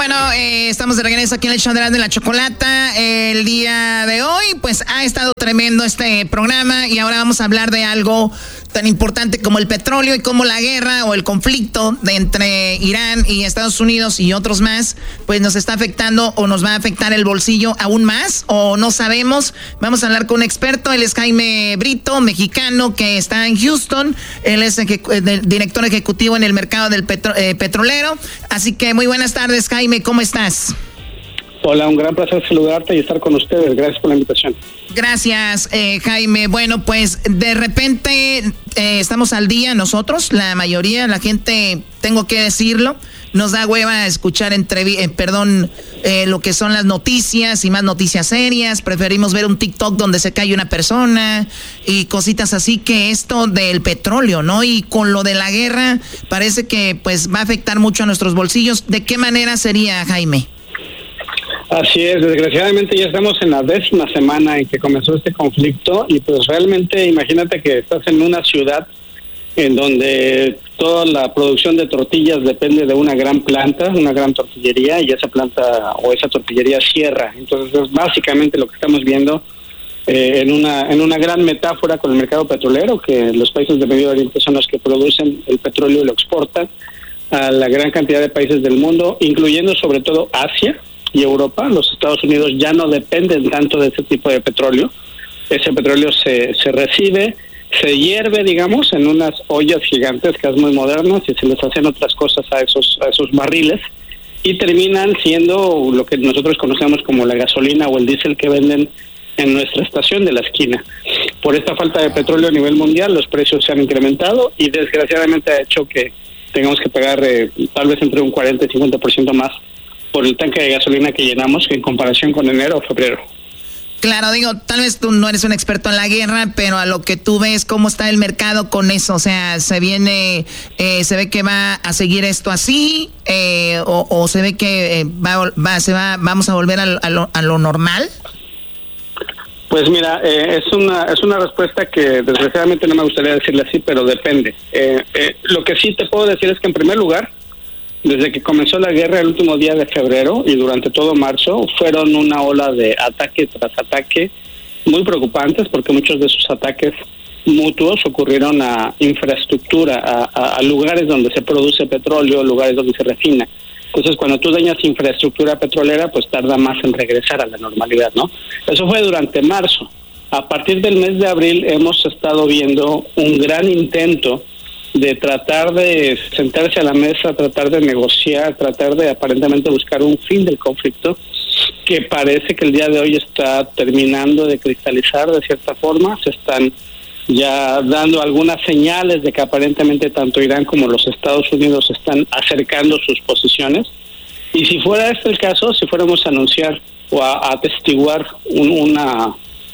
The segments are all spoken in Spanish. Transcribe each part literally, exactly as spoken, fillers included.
Bueno, eh, estamos de regreso aquí en el show de la Chocolata. El día de hoy, pues ha estado tremendo este programa y ahora vamos a hablar de algo tan importante como el petróleo y como la guerra o el conflicto de entre Irán y Estados Unidos y otros más, pues nos está afectando o nos va a afectar el bolsillo aún más o no sabemos. Vamos a hablar con un experto, él es Jaime Brito, mexicano que está en Houston, él es ejecu- el director ejecutivo en el mercado del petro- eh, petrolero, así que muy buenas tardes, Jaime, ¿cómo estás? Hola, un gran placer saludarte y estar con ustedes. Gracias por la invitación. Gracias, eh, Jaime. Bueno, pues de repente eh, estamos al día nosotros, la mayoría, la gente, tengo que decirlo, nos da hueva escuchar entrevi- eh, perdón, eh, lo que son las noticias y más noticias serias. Preferimos ver un TikTok donde se cae una persona y cositas así que esto del petróleo, ¿no? Y con lo de la guerra parece que pues va a afectar mucho a nuestros bolsillos. ¿De qué manera sería, Jaime? Así es, desgraciadamente ya estamos en la décima semana en que comenzó este conflicto y pues realmente imagínate que estás en una ciudad en donde toda la producción de tortillas depende de una gran planta, una gran tortillería, y esa planta o esa tortillería cierra. Entonces es básicamente lo que estamos viendo eh, en una en una gran metáfora con el mercado petrolero, que los países de Medio Oriente son los que producen el petróleo y lo exportan a la gran cantidad de países del mundo, incluyendo sobre todo Asia y Europa. Los Estados Unidos ya no dependen tanto de ese tipo de petróleo. Ese petróleo se, se recibe, se hierve, digamos, en unas ollas gigantescas muy modernas y se les hacen otras cosas a esos, a esos barriles y terminan siendo lo que nosotros conocemos como la gasolina o el diésel que venden en nuestra estación de la esquina. Por esta falta de petróleo a nivel mundial, los precios se han incrementado y desgraciadamente ha hecho que tengamos que pagar eh, tal vez entre un cuarenta y cincuenta por ciento más por el tanque de gasolina que llenamos en comparación con enero o febrero. Claro, digo, tal vez tú no eres un experto en la guerra, pero a lo que tú ves, ¿cómo está el mercado con eso? O sea, ¿se viene, eh, se ve que va a seguir esto así? Eh, o, ¿O se ve que eh, va, va, se va, vamos a volver a, a, lo, a lo normal? Pues mira, eh, es una es una respuesta que desgraciadamente no me gustaría decirle así, pero depende. Eh, eh, lo que sí te puedo decir es que en primer lugar, desde que comenzó la guerra el último día de febrero y durante todo marzo, fueron una ola de ataque tras ataque muy preocupantes, porque muchos de esos ataques mutuos ocurrieron a infraestructura, a, a, a lugares donde se produce petróleo, lugares donde se refina. Entonces, cuando tú dañas infraestructura petrolera, pues tarda más en regresar a la normalidad, ¿no? Eso fue durante marzo. A partir del mes de abril hemos estado viendo un gran intento de tratar de sentarse a la mesa, tratar de negociar, tratar de aparentemente buscar un fin del conflicto, que parece que el día de hoy está terminando de cristalizar de cierta forma. Se están ya dando algunas señales de que aparentemente tanto Irán como los Estados Unidos están acercando sus posiciones. Y si fuera este el caso, si fuéramos a anunciar o a, a atestiguar un, una,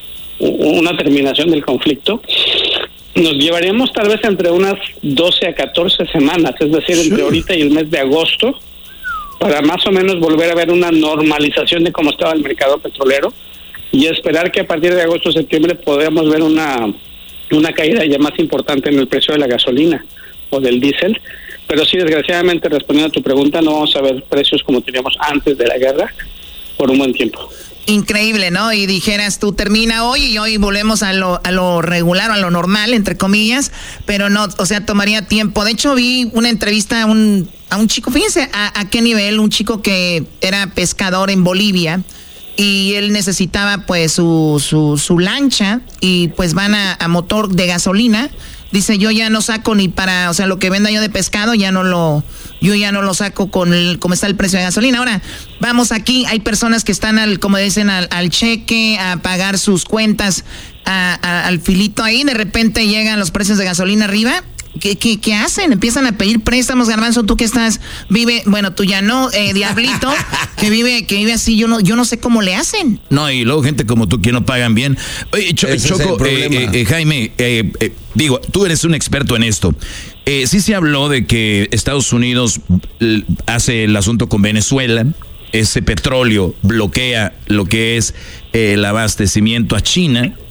una terminación del conflicto, nos llevaríamos tal vez entre unas doce a catorce semanas, es decir, entre ahorita y el mes de agosto, para más o menos volver a ver una normalización de cómo estaba el mercado petrolero y esperar que a partir de agosto o septiembre podamos ver una, una caída ya más importante en el precio de la gasolina o del diésel. Pero sí, desgraciadamente, respondiendo a tu pregunta, no vamos a ver precios como teníamos antes de la guerra por un buen tiempo. Increíble, ¿no? Y dijeras tú, termina hoy y hoy volvemos a lo, a lo regular, a lo normal, entre comillas, pero no, o sea, tomaría tiempo. De hecho, vi una entrevista a un, a un chico, fíjense a, a qué nivel, un chico que era pescador en Bolivia y él necesitaba pues su, su, su lancha y pues van a, a motor de gasolina. Dice, yo ya no saco ni para, o sea, lo que venda yo de pescado, ya no lo, yo ya no lo saco con el, como está el precio de gasolina. Ahora, vamos aquí, hay personas que están al, como dicen, al, al cheque, a pagar sus cuentas, a, a, al filito ahí, de repente llegan los precios de gasolina arriba. ¿Qué, qué, qué hacen? Empiezan a pedir préstamos. Garbanzo, tú que estás, vive, bueno, tú ya no, eh, Diablito, que vive, que vive así, yo no, yo no sé cómo le hacen. No, y luego gente como tú que no pagan bien. Oye, Cho- Choco, eh, eh, eh, Jaime, eh, eh, digo, tú eres un experto en esto. Eh, sí se habló de que Estados Unidos eh, hace el asunto con Venezuela, ese petróleo bloquea lo que es eh, el abastecimiento a China,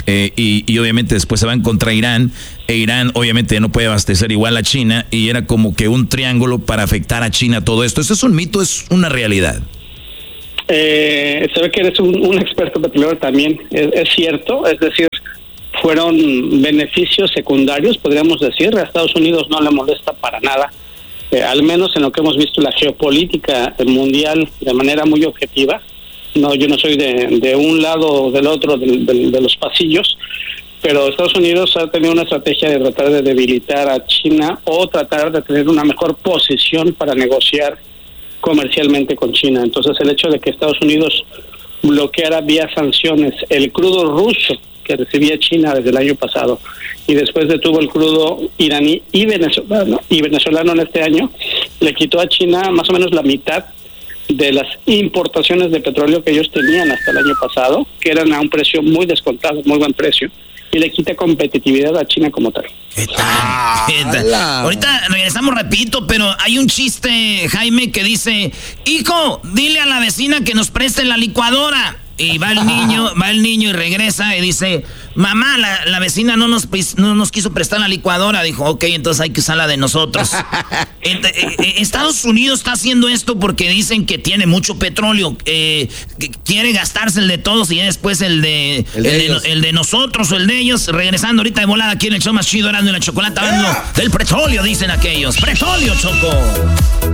eh, y, y obviamente después se van contra Irán, e Irán obviamente no puede abastecer igual a China, y era como que un triángulo para afectar a China todo esto. ¿Esto es un mito, es una realidad? Eh, se ve que eres un, un experto petrolero también, es, es cierto, es decir, fueron beneficios secundarios, podríamos decir. A Estados Unidos no le molesta para nada, eh, al menos en lo que hemos visto la geopolítica mundial de manera muy objetiva. No, yo no soy de, de un lado o del otro de, de, de los pasillos, pero Estados Unidos ha tenido una estrategia de tratar de debilitar a China o tratar de tener una mejor posición para negociar comercialmente con China. Entonces el hecho de que Estados Unidos bloqueara vía sanciones el crudo ruso que recibía China desde el año pasado y después detuvo el crudo iraní y venezolano y venezolano en este año, le quitó a China más o menos la mitad de las importaciones de petróleo que ellos tenían hasta el año pasado, que eran a un precio muy descontado, muy buen precio, y le quita competitividad a China como tal. ¿Qué tal? Ah, ¿Qué tal? Ahorita regresamos rapidito, pero hay un chiste, Jaime, que dice: hijo, dile a la vecina que nos preste la licuadora. Y va el niño, va el niño y regresa y dice: mamá, la, la vecina no nos, no nos quiso prestar la licuadora. Dijo: ok, entonces hay que usarla de nosotros. en, en, Estados Unidos está haciendo esto porque dicen que tiene mucho petróleo, eh, que quiere gastarse el de todos y ya después el de el de, el de, el de nosotros o el de ellos. Regresando ahorita de volada aquí en el show más chido, Erasmo y la Chocolata, hablando del petróleo, dicen aquellos. ¡Petróleo, Choco!